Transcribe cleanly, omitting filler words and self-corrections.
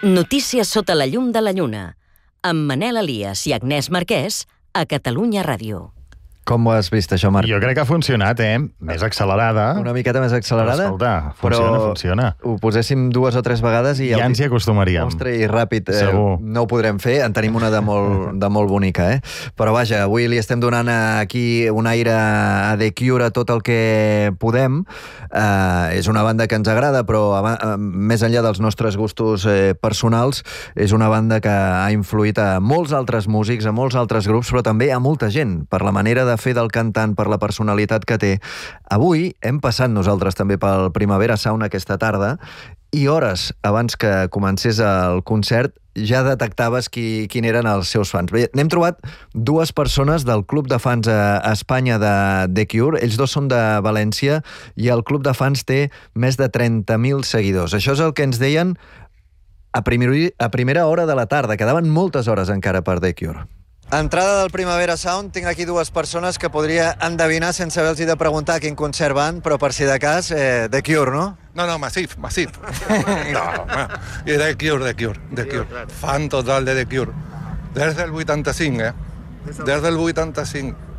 Notícies sota la llum de la lluna, amb Manel Elias i Agnès Marquès, a Catalunya Ràdio. Com ho has vist, això, Marc? Jo crec que ha funcionat, Més accelerada. Una miqueta més accelerada? Però, escolta, funciona. Ho poséssim 2 o 3 vegades i... Ja ens hi acostumaríem. Ostres, i ràpid. Segur. No ho podrem fer. En tenim una de molt bonica, Però vaja, avui li estem donant aquí un aire a The Cure a tot el que podem. És una banda que ens agrada, però més enllà dels nostres gustos personals, és una banda que ha influït a molts altres músics, a molts altres grups, però també a molta gent, per la manera de fer del cantant, per la personalitat que té. Avui hem passat nosaltres també pel Primavera Sound aquesta tarda i hores abans que comencés el concert ja detectaves quin eren els seus fans. Bé, n'hem trobat 2 persones del club de fans a Espanya de The Cure. Ells 2 són de València i el club de fans té més de 30.000 seguidors. Això és el que ens deien a primera hora de la tarda. Quedaven moltes hores encara per The Cure. Entrada del Primavera Sound, tinc aquí 2 persones que podria endevinar sense haver-los de preguntar a quin concert van, però per si de cas, The Cure, no? No, Massive. No, i The Cure. Fan total de The Cure. Des del 85, Des del 85.